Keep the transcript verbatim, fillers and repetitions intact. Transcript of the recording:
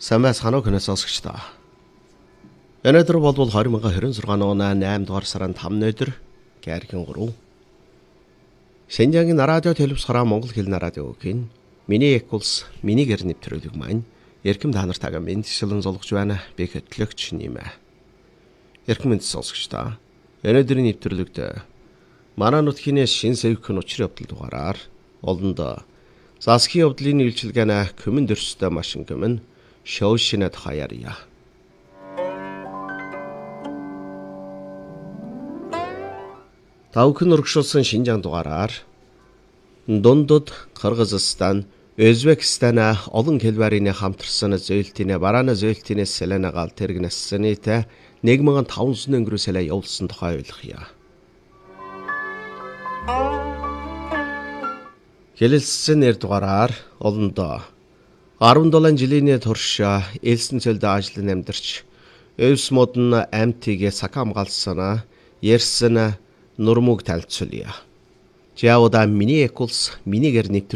Сайн байцгаана уу кино сонсогчдоо. Өнөөдөр болбол две тысячи двадцать шесть оны eight дугаар сарын five өдөр Гайргийн three. Шинжаагийн радио телевизхараа Монгол хэлний радиогийн миний экулс миний гэр нэвтрүүлэг маань эрхэм та нартайгаа мэдчилэн золгож байна. Би хөтлөгч нэмэ. Эрхэм мэнд сонсогчдоо. Өнөөдрийн нэвтрүүлэгт манай нутгийн шин сэвхэн учрын явдал дугаараар олонд засгийн явдлын үйлчилгээнэ коммент дөрстэй машин гэмэн шоушинад хаяарья. Тавхан урагшуулсан Шинжаан дугаараар дундад Кыргызстан, Өзбекстан олон хэлбэрийн хамтарсан зөөлтийн бараана зөөлтийн сэлэнагаал тэргнэссэнитэй one thousand five hundred өнгөрөө сэлэ явуулсан тухай ойлгоё. Хэлэлцсэн нэр дугаараар олондоо seventeen жилийн турш элсэн цөлд ажиллан амьдарч өвс модон амтыг сакамгалсан ярьсан нурмуг талцуулъя. Жауда миний экулс миний гэр